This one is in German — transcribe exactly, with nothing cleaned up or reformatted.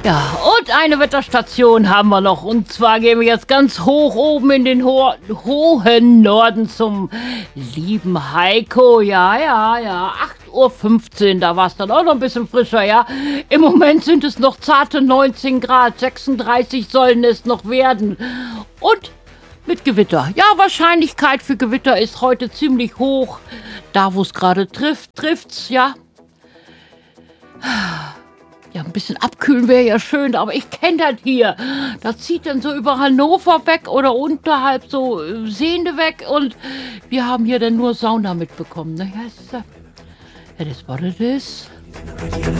Ja, und eine Wetterstation haben wir noch. Und zwar gehen wir jetzt ganz hoch oben in den ho hohen Norden zum lieben Heiko. Ja, ja, ja, acht Uhr fünfzehn, da war es dann auch noch ein bisschen frischer, ja. Im Moment sind es noch zarte neunzehn Grad, sechsunddreißig sollen es noch werden. Und mit Gewitter. Ja, Wahrscheinlichkeit für Gewitter ist heute ziemlich hoch. Da, wo es gerade trifft, trifft's, ja. Ja, ein bisschen abkühlen wäre ja schön, aber ich kenne das hier. Das zieht dann so über Hannover weg oder unterhalb so äh, Seende weg und wir haben hier dann nur Sauna mitbekommen. Ne? Ja, ist, äh, it is what it is.